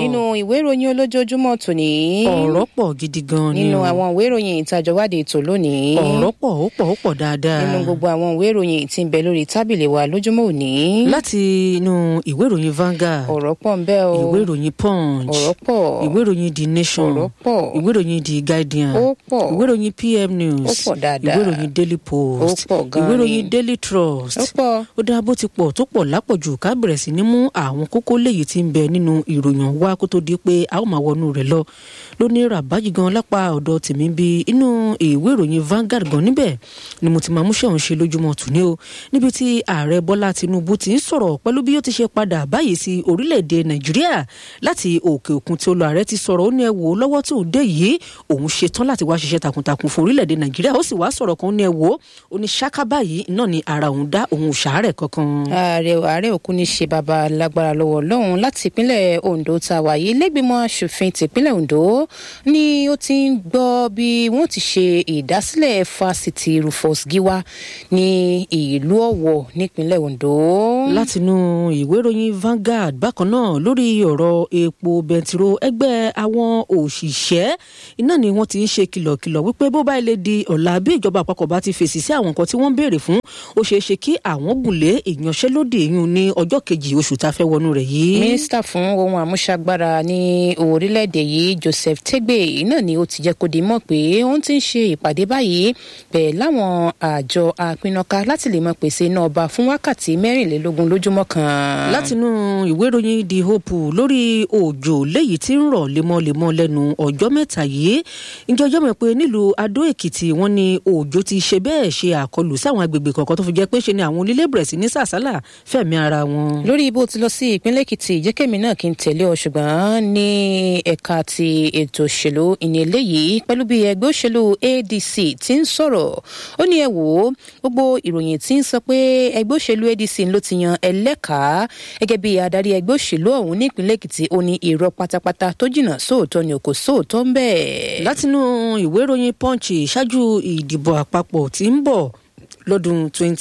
nínú ìwé ìròyìn olójoojúmọ́ tòní. ọ̀rọ̀ pọ̀ gidi gan ni. nínú àwọn ìwé ìròyìn ìtajọwádìí ètò lónìí. ọ̀rọ̀ pọ̀ ó pọ̀ dáadáa. nínú gbogbo àwọn ìwé ìròyìn tí ń bẹ lórí tábìlì wa lójúmọ́ òní. láti inú ìwé ìròyìn Vanguard. ọ̀rọ̀ pọ̀ ń bẹ o. ìwé ìròyìn Punch. ọ̀rọ̀ pọ̀. ìwé ìròyìn The Nation. ọ̀rọ̀ pọ̀. ìwé ìròyìn The Guardian. ó pọ̀. ìwé ìròyìn PM News. ó pọ̀ dáadáa. ìwé ìròyìn Daily Post. ó pọ̀ gan-an ìwé ni. ìròyìn Daily Trust. ó pọ̀. ó dáa bó ti pọ̀ tó pọ̀ lápọ̀jù ká bẹ̀rẹ̀ sí ní mú àwọn kókó léyìí tí ń bẹ nínú ìròyìn wá kó tó di pé a ó máa wọnú rẹ̀ lọ lóní ràbájì gan lápá ọ̀dọ̀ tèmi bí inú ìwé ìròyìn Vanguard gan níbẹ̀ ni mo ti máa mú ṣẹ̀hún ṣe lójúmọ́ tòní o níbi tí ààrẹ Bọ́lá Tinubu ti ń sọ̀rọ̀ pẹ̀lú bí ó ti ṣe padà báyìí sí orílẹ̀-èdè Nàìjíríà láti òkè òkun tí ó lọ ààrẹ ti sọ̀rọ̀ ó ní ẹ wò ó lọ́wọ́ tí ò dé yìí òun ṣetán láti wá ṣiṣẹ́ takuntakun fún orílẹ̀-èdè Nàìjíríà ó sì wá sọ̀rọ̀ kan ó ní ẹ wò ó ní ṣáká báyìí náà ni ara òun dá òun ṣàárẹ̀ kankan. ààrẹ òkú ní ṣe bàbá lágbára lọ́wọ́ lọ́hùn láti ìpínlẹ̀ Ondo tá a wà yìí lẹ́gbìmọ̀ aṣòfin tìpínlẹ̀ Ondo ni ó ti ń gbọ́ bí wọ́n ti ṣe ìdásílẹ̀ fásitì Rufus Giwa ní ìlú Ọ̀wọ̀ nípínlẹ̀ Ondo. látinú ìwé ìròyìn Vanguard bákan náà lórí ọ̀rọ̀ epo bẹntiró ẹgbẹ́ àwọn òṣìṣẹ́ iná ni wọ́n ti ń ṣe kìlọ̀kìlọ̀ wípé bó bá ilé di ọ̀la bí ìjọba àpapọ̀ bá ti fèsì sí àwọn nǹkan tí wọ́n ń béèrè fún ó ṣeé ṣe kí àwọn gùnlé ìyanṣẹ́lódì yìí ní ọjọ́ kejì oṣù tá a fẹ́ wọnú rẹ̀ yìí. mínísítà fún ohun àmúṣagbára ní orílẹ̀-èdè yìí Joseph Tegbe náà ni ó ti jẹ́ kó di mọ̀ pé wọ́n ti ń ṣe ìpàdé báyìí pẹ̀ láwọn àjọ àpinọ̀ka láti lè mọ pèsè iná ọba fún wákàtí 24 lójúmọ́ kan. látinú ìwé ìròyìn The Hope lórí òjò léyìí tí ń rọ̀ lemọ́lemọ́ lẹ́nu ọjọ́ mẹ́ta yìí ìjọjọ́ mọ̀ pé nílùú Adó Èkìtì wọ́n ní òjò ti ṣe bẹ́ẹ̀ ṣe àkọlù sáwọn agbègbè kọ̀ọ̀kan tó fi jẹ́ pé ṣe ni àwọn onílé bẹ̀rẹ̀ sí ní sàsálà fẹ̀mí ara wọn. lórí bó ti lọ sí ìpínlẹ̀ Èkìtì jẹ́kẹ̀mí náà kí n tẹ̀lé ọ ṣùgbọ́n ní ẹ̀ka ti ètò òṣèlú ìní eléyìí pẹ̀lú bí ẹgbẹ́ òṣèlú ADC ti ń sọ̀rọ̀ ó ní ẹ wò ó gbogbo ìròyìn tí ń sọ pé ẹgbẹ́ òṣèlú ADC ló ti yan ẹlẹ́ka gẹ́gẹ́ bí adarí ẹgbẹ́ òṣèlú ọ̀hún ní ìpínlẹ̀ Èkìtì ó ní irọ́ pátápátá tó jìnnà sóòótọ́ ni kò sóòótọ́ ń bẹ. látinú ìwé ìròyìn Punch ṣáájú ìdìbò àpapọ̀ tí ń bọ̀ lọ́dún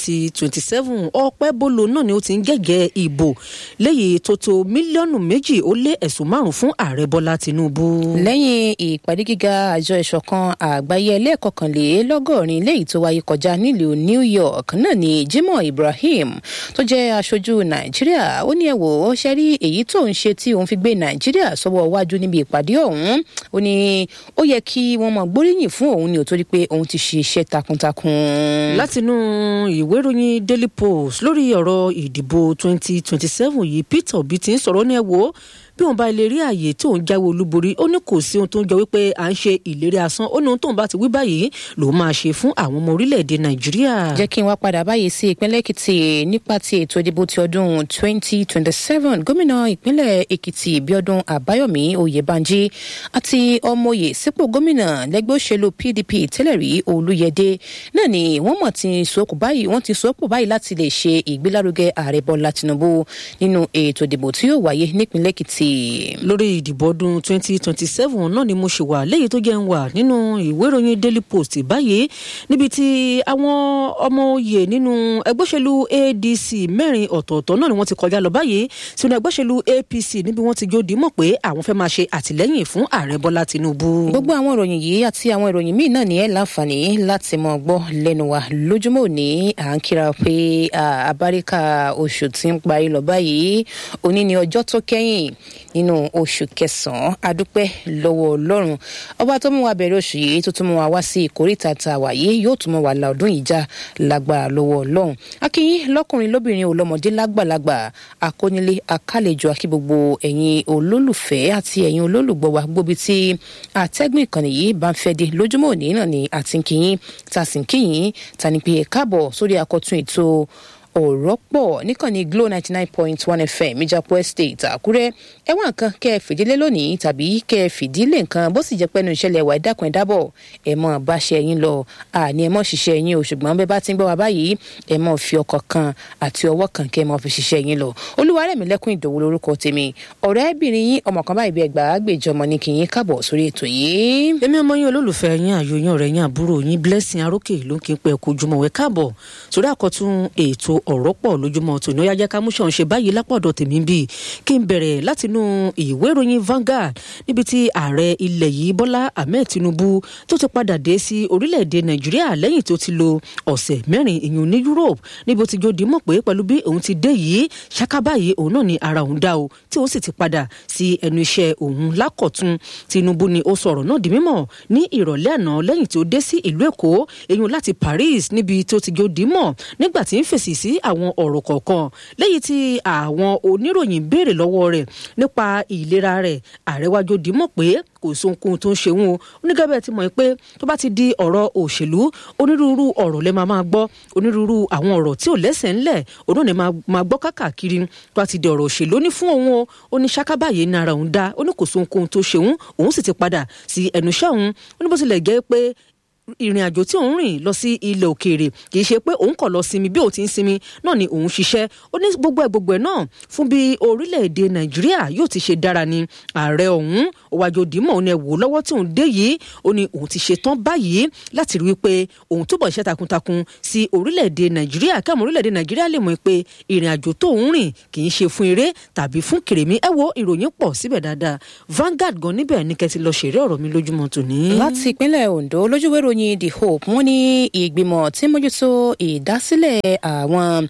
2027 Ọpẹ́bolo náà ni ó ti ń gẹ́gẹ́ ìbò léyìí tó tó mílíọ̀nù 2.5 fún ààrẹ Bọ́lá Tinubu. lẹ́yìn ìpàdé gíga àjọ ìṣọ̀kan àgbáyé ẹlẹ́ẹ̀kọkànlélọ́gọ́rin léyìí tó wáyé kọjá nílùú New York náà ni Jimoh Ibrahim tó jẹ́ aṣojú Nàìjíríà ó ní ẹ wò ó ṣe rí èyí tó ń ṣe tí òun fi gbé Nàìjíríà sọ́wọ́ wájú níbi ìpàdé ọ̀hún ó ní ó yẹ kí wọ́n mọ̀ gbóríyìn fún òun ní ó torí pé òun ti ṣe iṣẹ́ takuntakun. látinú ìwé ìròyìn Daily Post lórí ọ̀rọ̀ ìdìbò 2027 yìí Peter Obi ti ń sọ̀rọ̀ ní ẹ wò ó bí òun bá lè rí ààyè tí òun jáwé olúborí ó ní kò sí ohun tó ń jọ wípé à ń ṣe ìlérí asán ó ní ohun tóun bá ti wí báyìí lòun máa ṣe fún àwọn ọmọ orílẹ̀-èdè Nàìjíríà. jẹ́ kí n wá padà báyìí sí ìpínlẹ̀ Èkìtì nípa ti ètò ìdìbò ti ọdún 2027 gómìnà ìpínlẹ̀ Èkìtì Bíọ́dún Àbáyọ̀mí Oyèbánjí àti ọmọye sípò gómìnà lẹ́gbẹ́ òṣèlú PDP tẹ́lẹ̀ rí Olúyẹdé náà ni wọ́n mọ̀ ti sọ́pọ̀ báyìí láti lè ṣe ìgbélárugẹ ààrẹ Bọ́lá Tinubu nínú ètò ìdìbò tí yóò wáyé nípínlẹ̀ Èkìtì. lórí ìdìbò ọdún 2027 náà ni mo ṣe wà léyìí tó jẹ́ ń wà nínú ìwé ìròyìn Daily Post báyìí níbi tí àwọn ọmọ oyè nínú ẹgbẹ́ òṣèlú ADC 4 ọ̀tọ̀ọ̀tọ̀ náà ni wọ́n ti kọjá lọ báyìí sínú ẹgbẹ́ òṣèlú APC níbi wọ́n ti jòdì mọ̀ pé àwọn fẹ́ máa ṣe àtìlẹ́yìn fún ààrẹ Bọ́lá Tinubu. gbogbo àwọn ìròyìn yìí àti àwọn ìròyìn míì náà ni ẹ láǹfààní láti mọ gbọ́ lẹ́nu wa lójúmọ́ òní à ń kíra pé àbáríkà oṣù tí ń parí lọ báyìí òní ni ọjọ́ tó kẹ́yìn nínú oṣù kẹsàn-án adúpẹ́ lọ́wọ́ Ọlọ́run ọba tó mú wa bẹ̀rẹ̀ oṣù yìí tó tún mú wa wá sí ìkórìtà tá a wà yìí yóò tún mú wa la ọdún yìí já lágbára lọ́wọ́ Ọlọ́run akínyìn lọ́kùnrin lóbìnrin olọ́mọdé lágbàlagbà akónílé akálejò akí gbogbo ẹ̀yin olólùfẹ́ àti ẹ̀yin olólùgbọ́ wa gbóbi tí àtẹ́gùn ìkànnì yìí bá ń fẹ́ dé lójúmọ́ òní náà ni àti kíyìn tá a sì ń kíyìn ta ni pé ẹ káàbọ̀ sórí àkọ́tún ètò ọ̀rọ̀ pọ̀ níkànnì Glo 99.1 FM Ìjàpọ̀ Estate Àkúrẹ́ ẹ wá nǹkan kẹ́ ẹ fìdílé lónìí tàbí kẹ́ ẹ fìdílé nǹkan bó sì jẹ́ pẹ́nu ìṣẹ̀lẹ̀ wà ẹ̀dákun ẹ̀dábọ̀ ẹ mọ̀ báṣẹ yín lọ àní ẹ mọ̀ ṣiṣẹ́ yín o ṣùgbọ́n bẹ́ẹ̀ bá ti ń gbọ́ wa báyìí ẹ mọ̀ fi ọkọ̀ kan àti ọwọ́ kan kẹ́ ẹ mọ̀ fi ṣiṣẹ́ yín lọ. Olúwarẹ̀mílẹ́kùn Ìdòwú lórúkọ tèmi ọ̀rẹ́bìnrin yín ọmọ kan báyìí bí ẹgbàá gbèjọ ọmọ ní kí yín káàbọ̀ sórí ètò yìí. èmi ọmọ yín olólùfẹ́ yín àyò yín ọ̀rẹ́ yín àbúrò yín Blessing Arókè ló ń kí n pẹ́ kojú mọ̀wé káàbọ̀ sórí àkọ́tún ètò ọ̀rọ̀ pọ̀ lójúmọ́ tòní ó yá jẹ́ ká mú ṣàn ṣe báyìí lápọ̀dọ̀ tèmi bíi kí n bẹ̀rẹ̀ látinú ìwé ìròyìn Vanguard níbi tí ààrẹ ilẹ̀ yìí Bọ́lá Ahmed Tinubu tó ti padà dé sí orílẹ̀-èdè Nàìjíríà lẹ́yìn tó ti lo ọ̀sẹ̀ mẹ́rin ìyún ní Europe níbi ó ti jòdì mọ̀ pé pẹ̀lú bí òun ti dé yìí ṣáká báyìí òun náà ni ara òun dá o tí òun sì ti padà sí ẹnu iṣẹ́ òun lákọ̀tún. Tinubu ni ó sọ̀rọ̀ náà di mímọ̀ ní ìrọ̀lẹ́ àná lẹ́yìn tó dé sí ìlú Èkó èyún láti Paris níbi tó ti jòdì mọ̀ nígbà tí ń fèsì sí àwọn ọ̀rọ̀ kọ̀ọ̀kan lẹ́yìn tí àwọn oníròyìn béèrè lọ́wọ́ rẹ̀ nípa ìlera rẹ̀. Ààrẹ wá jòdì mọ̀ pé kò sóhunkóhun tó ń ṣe wọn o onígẹ́bẹ̀ ti mọ̀ pé tó bá ti di ọ̀rọ̀ òṣèlú onírúurú ọ̀rọ̀ lẹ́ máa gbọ́ onírúurú àwọn ọ̀rọ̀ tí ò lẹ́sẹ̀ ńlẹ̀ òun náà máa gbọ́ káàkiri tó bá ti di ọ̀rọ̀ òṣèlú ní fún òun o ó ní ṣákábàyè ní ara òun dá ó ní kò sóhunkóhun tó ṣe òun sì ti padà sí ẹnu iṣẹ́ òun ó ní bó tilẹ̀ jẹ́ pé ìrìn àjò tí òun rìn lọ sí ilẹ̀ òkèèrè kì í ṣe pé òun kọ̀ lọ sinmi bí òun ti ń sinmi náà ni òun ṣiṣẹ́ ó ní gbogbo ẹ̀ náà fún bí orílẹ̀-èdè Nàìjíríà yóò ti ṣe dára ni ààrẹ ọ̀hún òwájú òdìmọ̀ òun ẹ̀ wò lọ́wọ́ tí òun dé yìí ó ní òun ti ṣe tán báyìí láti rí wípé òun túbọ̀ iṣẹ́ takuntakun sí orílẹ̀-èdè Nàìjíríà kí àwọn orílẹ̀-èdè Nàìjíríà lè mọ̀ pé ìrìn àjò tó òun rìn kì í ṣe fún eré tàbí fún kèrèmí ẹ wo ìròyìn pọ̀ síbẹ̀ dáadáa Vanguard gan níbẹ̀ ní kẹ́tì lọ ṣeré ọ̀rọ̀ mi lójúmọ́ tòní. láti ìpínlẹ̀ Ondo lójúwèrò ní The Hope wọ́n ní ìgbìmọ̀ tí mójútó ìdásílẹ̀ àwọn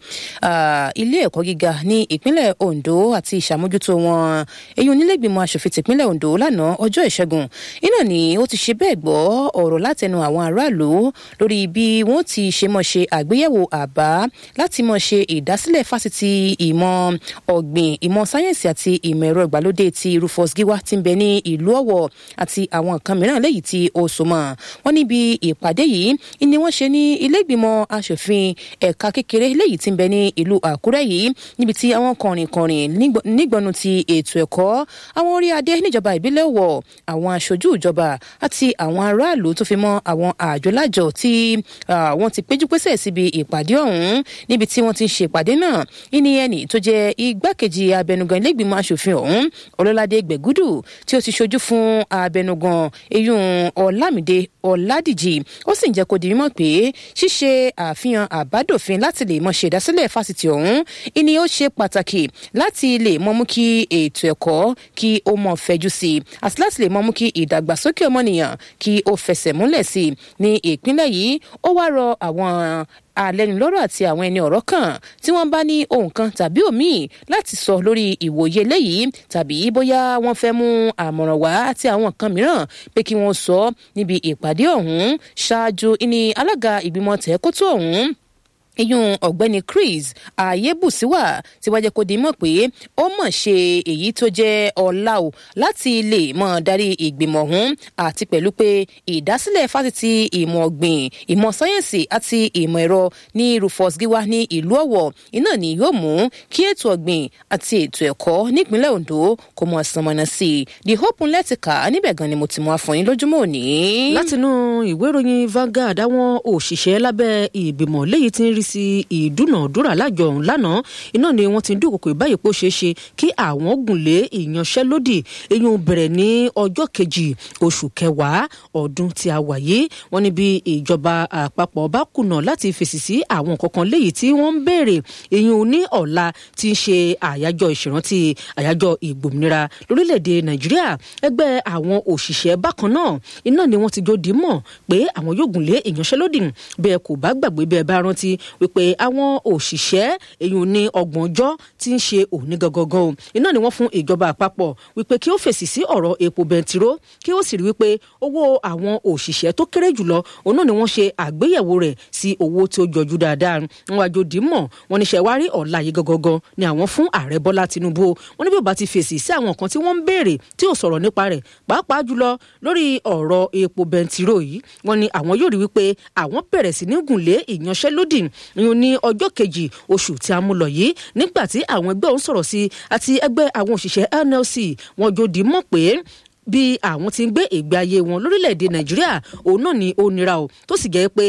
ilé ẹ̀kọ́ gíga ní ìpínlẹ̀ Ondo àti ìṣàmójútó wọn èyí onílẹ̀gbìmọ̀ aṣòfin tìpínlẹ̀ Ondo lánàá ọjọ́ ìṣẹ́gun iná ni ó ti ṣe bẹ́ẹ̀ gbọ́ ọ̀rọ̀ látẹnu àwọn aráàlú lórí bí wọ́n ti ṣe mọ̀ ṣe àgbéyẹ̀wò àbá láti mọ̀ ṣe ìdásílẹ̀ fásitì ìmọ̀ ọ̀gbìn ìmọ̀ sáyẹ́ǹsì àti ìmọ̀ ẹ̀rọ ìgbàlódé ti Rufus Giwa tí ń bẹ ní ìlú Ọ̀wọ̀ àti àwọn nǹkan mìíràn lẹ́yìn tí ó so mọ́ wọn níbi ìpàdé yìí ni wọ́n ṣe ní ilé ìgbìmọ̀ aṣòfin ẹ̀ka kékeré léyìí tí ń bẹ ní ìlú Àkúrẹ́ yìí níbi tí àwọn kọ̀rìnkọ̀rìn nígbọnú ti ètò ẹ̀kọ́ àwọn orí adé níjọba ìbílẹ̀ Ọ̀wọ̀ àwọn aṣojú ìjọba àti àwọn aráàlú tó fi mọ́ àwọn àjọlájọ tí wọ́n ti péjú pésẹ̀ síbi ìpàdé ọ̀hún níbi tí wọ́n ti ń ṣe ìpàdé náà ìní ẹni tó jẹ́ igbákejì abẹnugan ilé ìgbìmọ̀ aṣòfin ọ̀hún Ọlọ́ládé Gbẹ̀gúdù tí ó ti ṣojú fún abẹnugan eyín Ọlámídé Ọládìjì ó sì ń jẹ́ kó di mímọ̀ pé ṣíṣe àfihàn àbádòfin láti lè mọ ṣe ìdásílẹ̀ fásitì ọ̀hún ìní ó ṣe pàtàkì láti lè mọ mú kí ètò ẹ̀kọ́ kí ó mọ fẹ̀jú sí i àti láti lè mọ mú kí ìdàgbàsókè ọmọnìyàn kí ó fẹsẹ̀ múlẹ̀ sí i ní ìpínlẹ̀ yìí ó wá rọ àwọn alẹ́nulọ́rọ̀ àti àwọn ẹni ọ̀rọ̀ kan tí wọ́n bá ní ohun kan tàbí òmíì láti sọ lórí ìwòye eléyìí tàbí bóyá wọ́n fẹ́ mú àmọ̀ràn wá àti àwọn nǹkan mìíràn pé kí wọ́n sọ níbi ìpàdé ọ̀hún ṣáájú ní alága ìgbìmọ̀ tẹ̀kótó ọ̀hún iyún ọ̀gbẹ́ni Chris Ayébùsíwà tí wàá jẹ́ kó di mọ̀ pé ó mọ̀ ṣe èyí tó jẹ́ ọlá o láti lè mọ̀ darí ìgbìmọ̀ ọ̀hún àti pẹ̀lú pé ìdásílẹ̀ fásitì ìmọ̀ ọ̀gbìn ìmọ̀ sáyẹ́ǹsì àti ìmọ̀ ẹ̀rọ ní Rufus Giwa ní ìlú Ọ̀wọ̀ iná ni yóò mú kí ètò ọ̀gbìn àti ètò ẹ̀kọ́ nípínlẹ̀ Ondo kó mọ̀ sànmọ́nà sí i The Hope ńlẹ́tìkà níbẹ̀ gan ni mo ti mú àfọyín lójúmọ́ òní. látinú ìwé ìròyìn Vanguard àwọn òṣìṣẹ́ lábẹ́ ìgbìmọ̀ léyìí tí ń rí sí ìdúnàdúrà lájọ ọ̀hún lánàá iná ni wọ́n ti ń dúnkòkò ìbáyìí pé ó ṣeé ṣe kí àwọn gùnlé ìyanṣẹ́lódì eyín bẹ̀rẹ̀ ní ọjọ́ kejì oṣù kẹwàá ọdún tí a wà yìí wọ́n ní bí ìjọba àpapọ̀ bá kùnà láti fèsì sí àwọn kankan léyìí tí wọ́n ń béèrè eyín ní ọ̀la tí ń ṣe àyájọ́ ìṣèrántí àyájọ́ ìgbòmìnira lórílẹ̀‐èdè Nàìjíríà ẹgbẹ́ àwọn òṣìṣẹ́ bákan náà iná ni wọ́n ti jòdì mọ̀ pé àwọn yóò gùnlé ìyanṣẹ́lódì bẹ́ẹ̀ kò bá gbàgbé bẹ́ẹ̀ bá rántí wípé àwọn òṣìṣẹ́ èyí ní ọgbọ̀njọ́ tí ń ṣe òní gangan o iná ni wọ́n fún ìjọba àpapọ̀ wípé kí ó fèsì sí ọ̀rọ̀ epo bẹntiró kí ó sì rí wípé owó àwọn òṣìṣẹ́ tó kéré jùlọ òun náà ni wọ́n ṣe àgbéyẹ̀wò rẹ̀ sí owó tí ó jọjú dáadáa wọn wá jòdì mọ̀ wọn ní ṣẹ̀wárí ọ̀la yìí gangan ni àwọn fún ààrẹ Bọ́lá Tinubu wọn ní bí ó bá ti fèsì sí àwọn nǹkan tí wọ́n ń béèrè tí ò sọ̀rọ̀ nípa rẹ̀ pàápàá jùlọ lórí ọ̀rọ̀ epo bẹntiró yìí wọn ní àwọn yóò rí wípé àwọn bẹ̀rẹ̀ sí ní gùnlé ìyanṣẹ́lódì ní ọjọ́ kejì oṣù tí a mú lọ yìí nígbà tí àwọn ẹgbẹ́ òun sọ̀rọ̀ sí àti ẹgbẹ́ àwọn òṣìṣẹ́ NLC wọn jòdì mọ̀ pé bí àwọn tí ń gbé ìgbé ayé wọn lórílẹ̀‐èdè Nàìjíríà òun náà ni ó nira o tó sì jẹ́ pé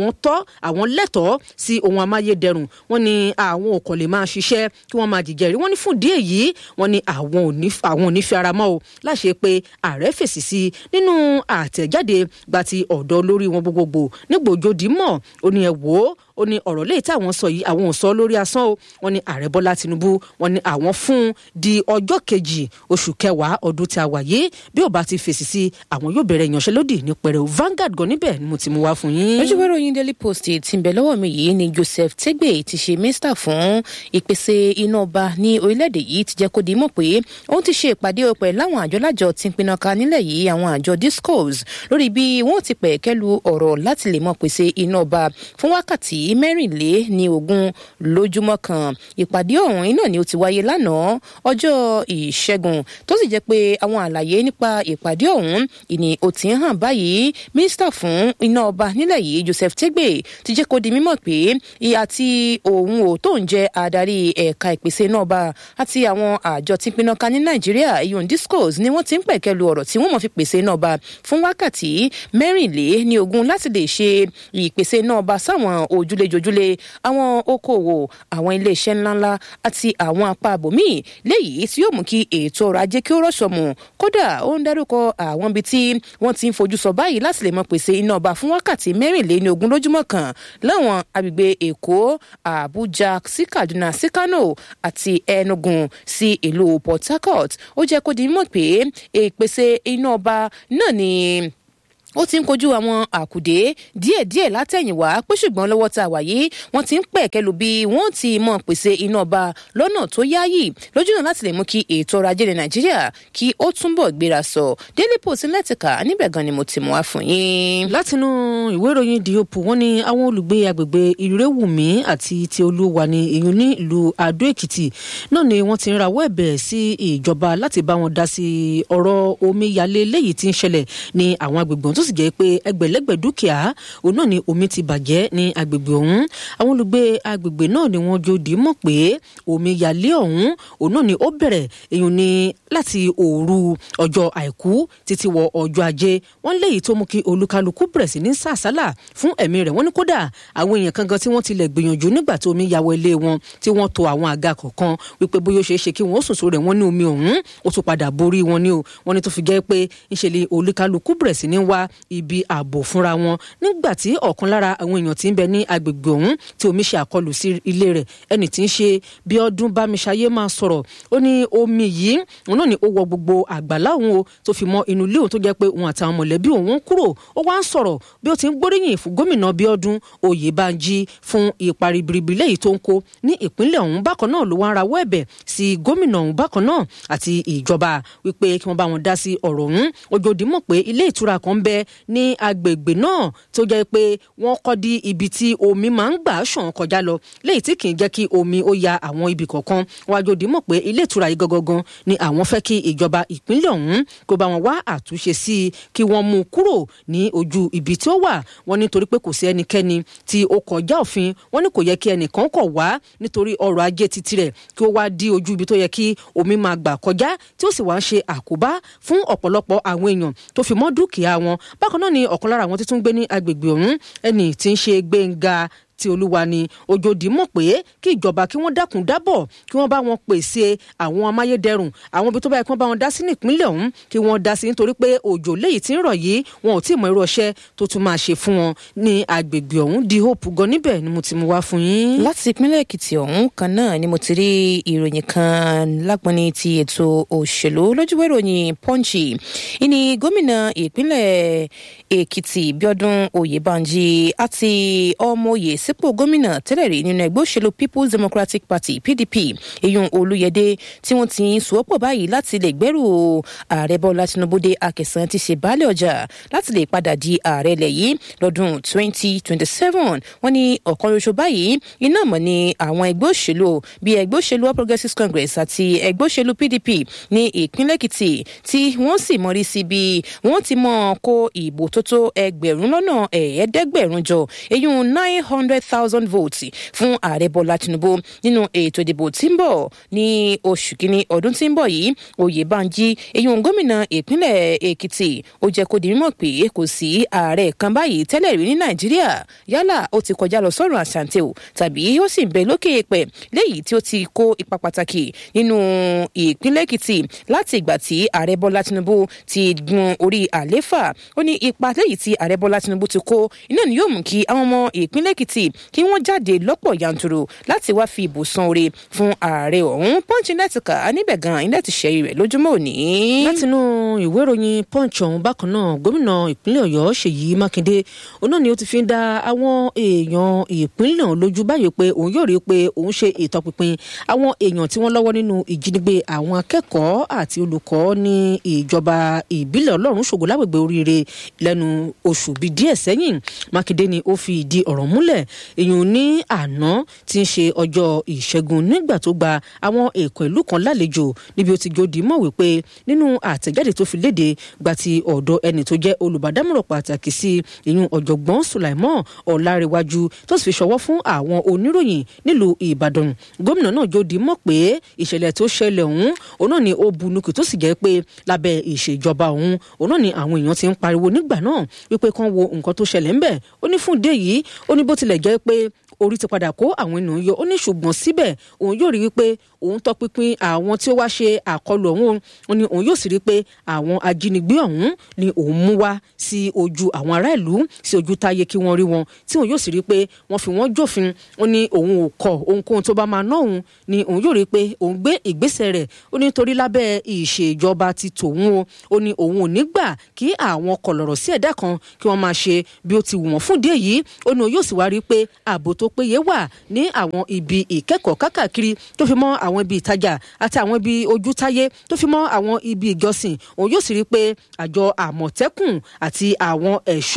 àwọn lẹ́tọ̀ọ́ sí ohun amáyédẹrùn wọn ni àwọn ò kàn lè máa ṣiṣẹ́ kí wọ́n máa jìjẹ́ rí wọn ní fún díẹ̀ yìí wọn ni àwọn ò ní fi ara mọ́ o láṣẹ pé ààrẹ fèsì sí nínú àtẹ̀jáde gba ti ọ̀dọ̀ lórí wọn gbogbogbò nígbòjòdì mọ̀ ó ní ẹ wò ó ó ní ọ̀rọ̀ léyìí tí àwọn sọ yìí àwọn ò sọ lórí asán o wọ́n ní ààrẹ Bọ́lá Tinubu wọ́n ní àwọn fún di ọjọ́ kejì oṣù kẹwàá ọdún tí a wà yìí bí ò bá ti fèsì sí àwọn yóò bẹ̀rẹ̀ ìyanṣẹ́lódì ní pẹrẹu. Vanguard gan níbẹ̀ ni mo ti mú wá fún yín. lójúwé ìròyìn Daily Post tí ń bẹ lọ́wọ́ mi yìí ni Joseph Tegbe ti ṣe mínísítà fún ìpèsè iná ọba ní orílẹ̀-èdè yìí ti jẹ́ kó di mọ̀ pé òun ti ṣe ìpàdé pẹ̀lú láwọn àjọ lájọ tí ń pinnu ká nílẹ̀ yìí àwọn àjọ discos lórí bí wọ́n ti pẹ̀ kẹ́lu ọ̀rọ̀ láti lè mọ̀ pèsè iná ọba fún wákàtí 24 lójúmọ́ kan. Ìpàdé ọ̀hún iná ni ó ti wáyé lánàá ọjọ́ ìṣẹ́gun tó sì jẹ́ pé àwọn àlàyé nípa ìpàdé ọ̀hún ìní ó ti ń hàn báyìí. Mínísítà fún iná ọba nílẹ̀ yìí Joseph Tegbe ti jẹ́ kó di mímọ̀ pé ìhà tí òun ò tó ń jẹ́ adarí ẹ̀ka ìpèsè iná ọba àti àwọn àjọ tí ń pinnu ká ní Nàìjíríà ìyọ̀n discos ni wọ́n ti ń pẹ̀kẹ́lu ọ̀rọ̀ tí wọ́n mọ̀ fi pèsè iná ọba fún wákàtí 24 láti lè ṣe ìpèsè iná ọba sáwọn ojúlé-jojúlé àwọn okòwò àwọn iléeṣẹ́ ńláńlá àti àwọn apá abòmíì léyìí tí yóò mú kí ètò ọrọ̀ ajé kí ó rọ̀ṣọ̀mù. Kódà ó ń dárúkọ àwọn ibi tí wọ́n ti ń fojú sọ báyìí láti lè mọ pèsè iná ọba fún wákàtí 24 lójúmọ́ kan láwọn agbègbè Èkó, Àbújá sí Kaduna sí Kano àti Enugu sí ìlú Port Harcourt. Ó jẹ́ kó di mọ̀ pé ìpèsè iná ọba náà ni ó ti ń kojú àwọn àkùdé díẹ̀díẹ̀ látẹ̀yìnwá pé ṣùgbọ́n lọ́wọ́ tá a wà yìí wọ́n ti ń pẹ̀kẹ́lu bí wọ́n ti mọ̀ pèsè iná ọba lọ́nà tó yáyì lójúnà láti lè mú kí ètò ọrọ̀ ajé ní Nàìjíríà kí ó túnbọ̀ gbéra sọ. Daily Post lẹ́tìkà níbẹ̀ gan ni mo ti mú wá fún yín. Látinú ìwé ìròyìn The Hope wọ́n ní àwọn olùgbé agbègbè Ìrèwùmí àti ti Olúwa ní ìyún ní ìlú Adó Èkìtì náà ni wọ́n ti ń rawọ́ ẹ̀bẹ̀ sí ìjọba láti bá wọn dá sí ọ̀rọ̀ omíyalé léyìí tí ń ṣẹlẹ̀ ní àwọn agbègbè tó sì jẹ́ pé ẹgbẹ̀lẹ́gbẹ̀ dúkìá òun náà ni omi ti bàjẹ́ ní agbègbè ọ̀hún. Àwọn olùgbé agbègbè náà ni wọ́n jòdì mọ̀ pé omíyalé ọ̀hún òun náà ni ó bẹ̀rẹ̀ èyàn ní láti òru ọjọ́ àìkú títí wọ ọjọ́ ajé. Wọ́n léyìí tó mú kí olúkálukú bẹ̀rẹ̀ sí ní sàsálà fún ẹ̀mí rẹ̀. Wọ́n ní kódà àwọn èèyàn kan gan tí wọ́n tilẹ̀ gbìyànjú nígbà tí omi ya wọ ilé wọn tí wọ́n to àwọn àga kọ̀ọ̀kan wípé bóyá ó ṣeé ṣe kí wọ́n sùn sórí wọn ní omi ọ̀hún ó tún padà borí wọn ní o. Wọ́n ní tó fi jẹ́ pé ìṣẹ̀lẹ̀ olúkálukú bẹ̀rẹ̀ sí ní wá ibi ààbò fúnra wọn nígbà tí ọ̀kan lára àwọn èèyàn tí ń bẹ ní agbègbè ọ̀hún tí omi ṣe àkọlù sí ilé rẹ̀ ẹni tí ń ṣe Bíọ́dún Bámiṣayé máa sọ̀rọ̀ ó ní omi yìí òun náà ni ó wọ gbogbo àgbàlá òun o tó fi mọ́ inú ilé òun tó jẹ́ pé òun àtàwọn mọ̀lẹ́bí òun kúrò. Ó wá ń sọ̀rọ̀ bí ó ti ń gbóríyìn fún gómìnà Bíọ́dún Oyèbánjí fún ipa ribiribi léyìí tó ń kó ní ìpínlẹ̀ ọ̀hún. Bákan náà ló wá ń rawọ́ ẹ̀bẹ̀ sí gómìnà ọ̀hún bákan náà àti ìjọba wípé kí wọ́n bá wọn dá sí ọ̀rọ̀ ọ̀hún. Ojoojúmọ́ pé ilé ìtura kan bẹ ní agbègbè náà tó jẹ́ pé wọ́n kọ́ di ibi tí omi máa ń gbà ṣàn kọjá lọ léyìí tí kì í jẹ́ kí omi ó ya àwọn ibì kọ̀ọ̀kan. Wájú òdì mọ̀ pé ilé ìtura yìí gangan ni àwọn fẹ́ kí ìjọba ìpínlẹ̀ ọ̀hún kó bá wọn wá àtúnṣe sí i kí wọ́n mú kúrò ní ojú ibi tí ó wà. Wọ́n nítorí pé kò sí ẹnikẹ́ni tí ó kọjá òfin. Wọ́n ní kò yẹ kí ẹnìkan kọ̀ wá nítorí ọrọ̀ ajé títí rẹ̀ kí ó wá di ojú ibi tó yẹ kí omi máa gbà kọjá tí ó sì wá ń ṣe àkóbá fún ọ̀pọ̀lọpọ̀ àwọn èèyàn tó fi mọ́ dúkìá wọn. Bákan náà ni ọ̀kan lára àwọn tí tún gbé ní agbègbè ọ̀hún ẹni tí ń ṣe Gbénga tí Olúwa ni Òjòdì mọ̀ pé kí ìjọba kí wọ́n dákun dábọ̀ kí wọ́n bá wọn pèsè àwọn amáyédẹrùn àwọn ibi tó bá yẹ kí wọ́n bá wọn dá sí ní ìpínlẹ̀ ọ̀hún kí wọ́n dá sí nítorí pé òjò léyìí tí ń rọ̀ yìí wọn ò tí ì mọ irú ọṣẹ́ tó tún máa ṣe fún wọn ní agbègbè ọ̀hún. The Hope gan níbẹ̀ ni mo ti mú wá fún yín. Láti ìpínlẹ̀ Èkìtì ọ̀hún kan náà ni mo ti rí ìròyìn kan lágbọ́nni ti ètò òṣèlú lójúwé ìròyìn Punch. Ìní gómìnà ìpínlẹ̀ Èkìtì Bíọ́dún Oyèbánjí àti ọmọoyè sípò gómìnà tẹ́lẹ̀ rí nínú ẹgbẹ́ òṣèlú People's Democratic Party PDP Ìyún Olúyẹdé tí wọ́n ti ń sowọ́pọ̀ báyìí láti lè gbẹ́rù ààrẹ Bọ́lá Tinubu dé Akẹ̀sán ti ṣe baálẹ̀ ọjà láti lè padà di ààrẹ ilẹ̀ yìí lọ́dún 2027. Wọ́n ní ọ̀kan ṣoṣo báyìí iná mọ̀ ní àwọn ẹgbẹ́ òṣèlú bíi ẹgbẹ́ òṣèlú All Progressives Congress àti ẹgbẹ́ òṣèlú PDP ní ìpínlẹ̀ Èkìtì tí wọ́n sì mọ̀rí sí bí wọ́n ti mọ̀ kó ìbò tó tó 1,500 jọ Ìyún 900,000 votes fún ààrẹ Bọ́lá Tinubu nínú ètò ìdìbò tí ń bọ̀ ní oṣù kínní ọdún tí ń bọ̀ yìí. Oyèbánjí Ìyún gómìnà ìpínlẹ̀ Èkìtì ó jẹ́ kó di mímọ̀ pé kò sí ààrẹ kan báyìí tẹ́lẹ̀ rí ní Nàìjíríà yálà ó ti kọjá lọ sọ́run àṣàǹtẹ̀ o tàbí ó sì ń bẹ lókè èèpẹ̀ léyìí tí ó ti kó ipa pàtàkì nínú ìpínlẹ̀ Èkìtì láti ìgbà tí ààrẹ Bọ́lá Tinubu ti gun orí àléfà. Ó ní ipa léyìí tí ààrẹ Bọ́lá Tinubu ti kó iná ni yóò mú kí àwọn ọmọ ìpínlẹ̀ Èkìtì kí wọ́n jáde lọ́pọ̀ yanturu láti wá fi ìbò san oore fún ààrẹ ọ̀hún. Punch net kà á níbẹ̀ gan ilé ti ṣe rẹ̀ lójúmọ́ òní. látinú ìwé ìròyìn Punch ọ̀hún bákan náà gómìnà ìpínlẹ̀ Ọ̀yọ́ Ṣèyí Mákindé òun náà ni ó ti fi ń dá àwọn èèyàn ìpínlẹ̀ ọ̀hún lójú báyìí pé òun yóò rí i pé òun ṣe ìtọpinpin àwọn èèyàn tí wọ́n lọ́wọ́ nínú ìjínigbé àwọn akẹ́kọ̀ọ́ àti olùkọ́ ní ìjọba ìbílẹ̀ Ọlọ́run ṣògo lágbègbè Oríire lẹ́nu oṣù bíi díẹ̀ sẹ́yìn. Mákindé ni ó fi ìdí ọ̀rọ̀ múlẹ̀ èèyàn ní àná tí ń ṣe ọjọ́ ìṣẹ́gun nígbà tó gba àwọn èèkàn ìlú kan lálejò níbi ó ti gòdì mọ̀ wípé nínú àtẹ̀jáde tó fi léde gba ti ọ̀dọ̀ ẹni tó jẹ́ olùbádámọ̀ràn pàtàkì sí ìyún ọ̀jọ̀gbọ́n Sulaimon Ọlárẹ̀wájú tó sì fi ṣọwọ́ fún àwọn oníròyìn nílùú Ìbàdàn. Gómìnà náà gòdì mọ̀ pé ìṣẹ̀lẹ̀ tó ṣẹlẹ̀ ọ̀hún òun náà ni ó bunukù tó sì jẹ́ pé lábẹ́ ìṣèjọba òun náà ni àwọn èèyàn ti ń pariwo nígbà náà wípé kán wo nǹkan tó ṣẹlẹ̀ ńbẹ̀. Ó ní fún ìdí èyí ó ní bó tilẹ̀ jẹ́ pé orí ti padà kó àwọn ènìyàn yọ ó ní ṣùgbọ́n síbẹ̀ òun yóò rí wípé òun tọpinpin àwọn tí ó wá ṣe àkọlù ọ̀hún ó ní òun yóò sì rí pé àwọn ajínigbé ọ̀hún ni òun mú wá sí ojú àwọn ará ìlú sí ojú táyé kí wọ́n rí wọn tí òun yóò sì rí pé wọ́n fi wọ́n jófin. Ó ní òun ò kọ̀ ohunkóhun tó bá máa ná òun ni òun yóò rí pé òun gbé ìgbésẹ̀ rẹ̀. Ó ní torí lábẹ́ ìṣèjọba ti tòun ó ní òun ò ní gbà kí àwọn kọ̀lọ̀rọ̀ sí ẹ̀dá kan kí wọ́n máa ṣe bí ó ti wù wọ́n. Fún ìdí èyí ó ní òun yóò sì wá rí pé ààbò tó péye wà ní àwọn ibi ìkẹ́kọ̀ọ́ kákàkiri tó fi mọ́ àwọn ibi ìtajà àti àwọn ibi ojútáyé tó fi mọ́ àwọn ibi ìjọsìn. Òun yóò sì rí pé àjọ Àmọ̀tẹ́kùn àti àwọn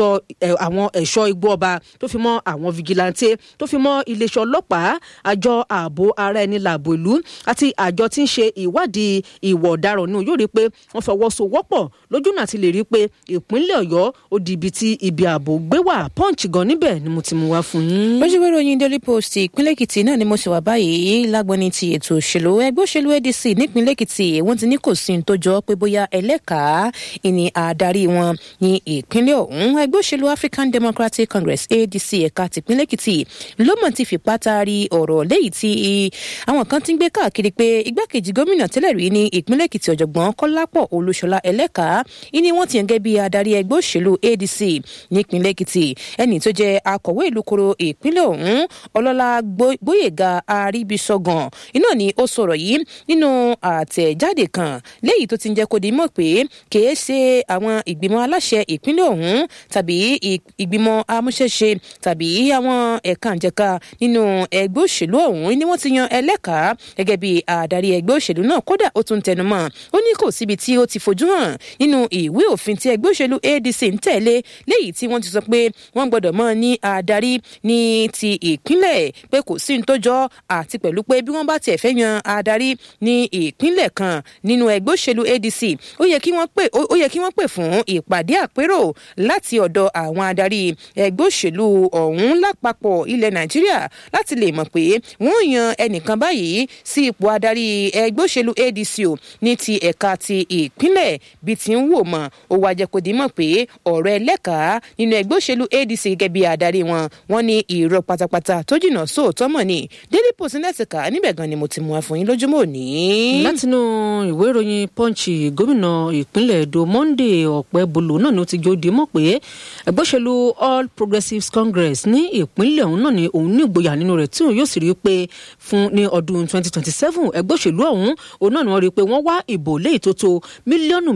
ẹ̀ṣọ́ igbó ọba tó fi mọ́ àwọn fìgìláńtè tó fi mọ́ iléeṣẹ́ ọlọ́pàá àjọ ààbò ara ẹni làbò ìlú àti àjọ tí ń ṣe ìwádìí ìwà ọ̀daràn náà yóò rí pé wọ́n fọwọ́sowọ́pọ̀ lójúnà àti lè rí pé ìpínlẹ̀ Ọ̀yọ́ ó di ibi tí ibi ààbò gbé wà. Punch gan níbẹ̀ ni mo ti mú wá fún yín. lójúwé ìròyìn Daily Post ìpínlẹ̀ Èkìtì náà ni mo ṣe wà báyìí lágbọ́ni ti ètò òṣèlú ẹgbẹ́ òṣèlú ADC nípínlẹ̀ Èkìtì wọ́n ti ní kò sí ní tó jọ pé bóyá ẹlẹ́kàá ìní àdarí wọn ní ìpínlẹ̀ ọ̀hún. Ẹgbẹ́ òṣèlú African Democratic Congress ADC ẹ̀ka tìpínlẹ̀ Èkìtì ló mọ̀ ti fipá taari ọ̀rọ̀ léyìí tí àwọn kan ti ń gbé káàkiri pé igbákejì gómìnà tẹ́lẹ̀ rí ní ìpínlẹ̀ Èkìtì ọ̀jọ̀gbọ́n Kọ́lápọ̀ Olúṣọlá ẹlẹ́kàá ìní wọ́n ti yàn gẹ́gẹ́ bí adarí ẹgbẹ́ òṣèlú ADC nípínlẹ̀ Èkìtì. Ẹni tó jẹ́ akọ̀wé ìlú koro ìpínlẹ̀ ọ̀hún Ọlọ́lá Gbóyèga Aríbísọ̀gàn iná ni ó sọ̀rọ̀ yìí nínú àtẹ̀jáde kan léyìí tó ti ń jẹ́ kó di mọ̀ pé kìí ṣe àwọn ìgbìmọ̀ aláṣẹ ìpínlẹ̀ ọ̀hún tàbí ìgbìmọ̀ amúṣẹ́ṣe tàbí àwọn ẹ̀ka ìjẹ̀ka nínú ẹgbẹ́ òṣèlú ọ̀hún ni wọ́n ti yan ẹlẹ́kàá gẹ́gẹ́ bí adarí ẹgbẹ́ òṣèlú náà. Kódà ó tún tẹnumọ́ ó ní kò síbi tí ó ti fojú hàn nínú ìwé òfin tí ẹgbẹ́ òṣèlú ADC ń tẹ̀lé léyìí tí wọ́n ti sọ pé wọ́n gbọ́dọ̀ mọ́ ní adarí ní ti ìpínlẹ̀ pé kò sí ní tó jọ àti pẹ̀lú pé bí wọ́n bá tiẹ̀ fẹ́ yan adarí ní ìpínlẹ̀ kan nínú ẹgbẹ́ òṣèlú ADC ó yẹ kí wọ́n pè fún ìpàdé àpérò láti ọ̀dọ̀ àwọn adarí ẹgbẹ́ òṣèlú ọ̀hún lápapọ̀ ilẹ̀ Nàìjíríà láti lè mọ̀ pé wọ́n yan ẹnìkan báyìí sí ipò adarí ẹgbẹ́ òṣèlú ADC o ní ti ẹ̀ka ti ìpínlẹ̀ bí ti ń wò mọ́. Ó wá jẹ́ kó di mọ̀ pé ọ̀rọ̀ ẹlẹ́kàá nínú ẹgbẹ́ òṣèlú ADC gẹ́gẹ́ bí adarí wọn ní irọ́ pátápátá tó jìnnà sóòótọ́ mọ̀ ni. Daily Post nẹ́tìkà níbẹ̀ gan ni mo ti mú wá fún yín lójúmọ́ òní. látinú ìwé ìròyìn Punch gómìnà ìpínlẹ̀ Èdò Monday Ọ̀pẹ́bọlò náà ni ó ti jòdì mọ̀ pé ẹgbẹ́ òṣèlú All Progressives Congress ní ìpínlẹ̀ ọ̀hún náà ni òun ní ìgboyà nínú rẹ̀ tí òun yóò sì rí pé fún ní ọdún 2027 ẹgbẹ́ òṣèlú ọ̀hún òun náà ni wọ́n rí pé wọ́n wá ìbò léyìí tó tó mílíọ̀nù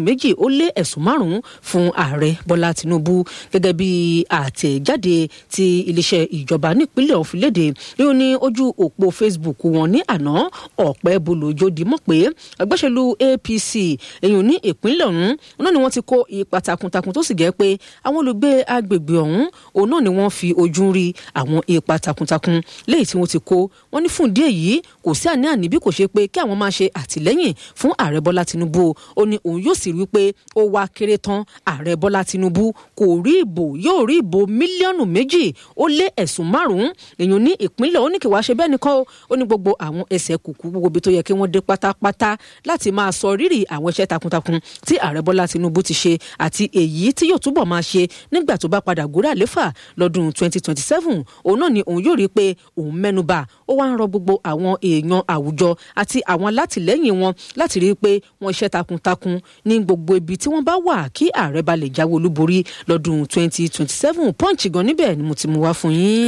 2.5 fún ààrẹ Bọ́lá Tinubu gẹ́gẹ́ bí àtẹ̀jáde ti iléeṣẹ́ ìjọba nípínlẹ̀ ọ̀hún fi léde ní ojú òpó Facebook wọn ní àná. Ọ̀pẹ́bọlò jòdì mọ̀ pé ẹgbẹ́ òṣèlú APC èyàn ní ìpínlẹ̀ ọ̀hún náà ni wọ́n ti kó ipa takuntakun tó sì jẹ́ pé àwọn olùgbé agbègbè ọ̀hún òun náà ni wọ́n fi ojú rí àwọn ipa takuntakun léyìí tí wọ́n ti kó. Wọ́n ní fún ìdí èyí kò sí àní-àní bí kò ṣe pé kí àwọn máa ṣe àtìlẹ́yìn fún ààrẹ Bọ́lá Tinubu. Ó ní òun yóò sì rí pé ó wá kéré tán ààrẹ Bọ́lá Tinubu kò rí ìbò yóò rí ìbò mílíọ̀nù 2.5 èyàn ní ìpínlẹ̀ ó ní kí wàá ṣe bẹ́ẹ̀ nìkan ó ní gbogbo àwọn ẹsẹ̀ kùkú gbogbo ibi tó yẹ kí wọ́n dé pátápátá láti máa sọ rírì àwọn iṣẹ́ takuntakun tí ààrẹ Bọ́lá Tinubu ti ṣe àti èyí tí yóò túbọ̀ máa ṣe nígbà tó bá padà gorí àléfà lọ́dún 2027. Òun náà ni òun yóò rí pé òun mẹ́nubà ó wá ń rọ gbogbo àwọn èèyàn àwùjọ àti àwọn alátìlẹ́yìn wọn láti rí pé wọ́n iṣẹ́ takuntakun ní gbogbo ibi tí wọ́n bá wà kí ààrẹ bá lè jáwé olúborí lọ́dún 2027. Punch gan níbẹ̀ ni mo ti mú wá fún yín. láti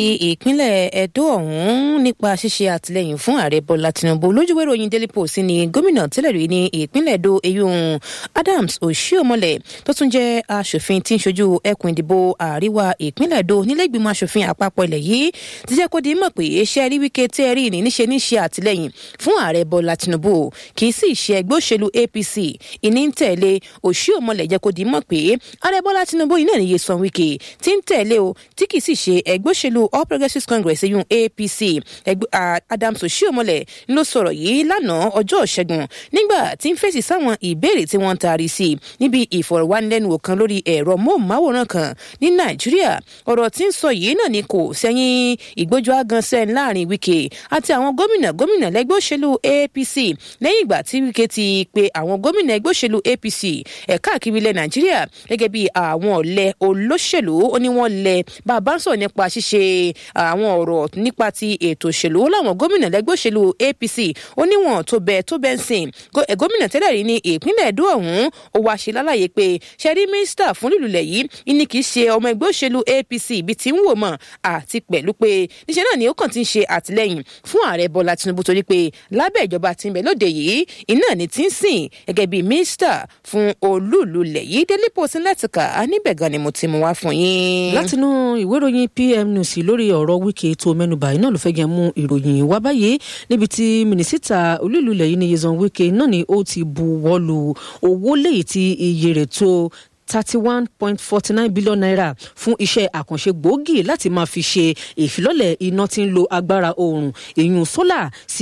ìpínlẹ̀ Edo ọ̀hún nípa ṣíṣe àtìlẹ́yìn fún ààrẹ Bọ́lá Tinubu. Lójúwé ìròyìn Daily Post ní gómìnà tẹ́lẹ̀ rí ní ìpínlẹ̀ Edo eyín Adams Oshiomhole tó tún jẹ́ aṣòfin tí ń ṣojú ẹkùn ìdìbò àríwá ìpínlẹ̀ Edo nílẹ̀gbìmọ̀ aṣòfin àpapọ̀ ilẹ̀ yìí ti jẹ́ kó di mọ̀ pé iṣẹ́ rí Wike tí ẹ rí ní níṣe àtìlẹ́yìn fún ààrẹ Bọ́lá Tinubu kì í sì ṣe ẹgbẹ́ òṣèlú APC ìní ń tẹ̀lé. Oshiomhole jẹ́ kó di mọ̀ pé ààrẹ Bọ́lá Tinubu iná ní Nyesom Wike tí ń tẹ̀lé o tí kì í sì ṣe ẹgbẹ́ òṣèlú All Progressives Congress eyín APC. Adams Oshiomhole ló sọ̀rọ̀ yìí lánàá ọjọ́ Ìṣẹ́gun nígbà tí ń fèsì sáwọn ìbéèrè tí wọ́n ń taari sí níbi ìfọ̀rọ̀wánilẹ́nuwò kan lórí ẹ̀rọ móhùnmáwòrán kan ní Nàìjíríà. Ọ̀rọ̀ tí ń sọ yìí náà ni kò sẹ́yìn ìgbójú aganṣẹ́ láàrin Wike àti àwọn gómìnà lẹ́gbẹ́ òṣèlú APC lẹ́yìn ìgbà tí Wike ti pe àwọn gómìnà ẹgbẹ́ òṣèlú APC káàkiri ilẹ̀ Nàìjíríà gẹ́gẹ́ bí àwọn ọ̀lẹ olóṣèlú ó ní wọ́n lẹ bàbá ń sọ̀rọ̀ nípa ṣíṣe àwọn ọ̀rọ̀ nípa ti ètò òṣèlú láwọn gómìnà lẹ́gbẹ́ òṣèlú APC ó ní wọn tó bẹ́ẹ̀ ń sìn. Gómìnà tẹ́lẹ̀ rí ní ìpínlẹ̀ Edo ọ̀hún ó wá ṣe lálàyé pé ṣẹ́rí mínísítà fún lílùlẹ̀ yìí ní kì í ṣe ọmọ ẹgbẹ́ òṣèlú APC ibi tí ń wò mọ̀ àti pẹ̀lú pé níṣẹ́ náà ni ó kàn ti ń ṣe àtìlẹ́yìn fún ààrẹ Bọ́lá Tinubu torí pé lábẹ́ ìjọba tí ń bẹ lóde yìí iná ni ti ń sìn gẹ́gẹ́ bí mínísítà fún olúùlúlẹ̀ yìí. Daily Post lẹ́tìkà níbẹ̀ gan ni mo ti mú wá fún yín. Látinú ìwé ìròyìn PM News lórí ọ̀rọ̀ Wike tó mẹ́nubà iná ló fẹ́ gẹ̀ mú ìròyìn wá báyìí níbi tí mínísítà olúùlúlẹ̀ yìí ní Nyesom Wike náà ni ó ti buwọ́lù owó léyìí tí iye rẹ̀ tó 31.49 billion naira fún iṣẹ́ àkànṣe gbòógì láti máa fi ṣe ìfilọ́lẹ̀ iná tí ń lo agbára oòrùn èyún sólà sí